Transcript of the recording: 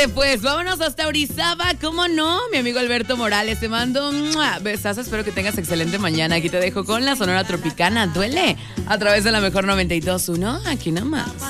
Pues vámonos hasta Orizaba, ¿cómo no? Mi amigo Alberto Morales, te mando un besazo, espero que tengas excelente mañana. Aquí te dejo con la Sonora Tropicana, duele, a través de la mejor 92.1, aquí nomás.